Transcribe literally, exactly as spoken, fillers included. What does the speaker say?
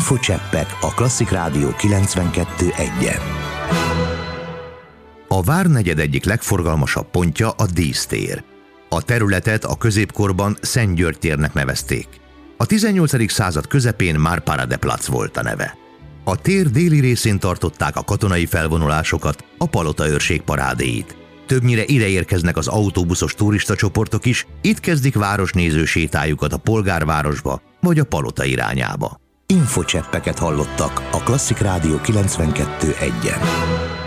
Infocseppek a Klasszik Rádió kilencvenkettő egyen. A várnegyed egyik legforgalmasabb pontja a Dísztér. A területet a középkorban Szent György térnek nevezték. A tizennyolcadik század közepén már Paradeplatz volt a neve. A tér déli részén tartották a katonai felvonulásokat, a palotaőrség parádéit. Többnyire ide érkeznek az autóbuszos turistacsoportok is, itt kezdik városnéző sétájukat a polgárvárosba vagy a palota irányába. Infocseppeket hallottak a Klasszik Rádió kilencvenkettő egyen.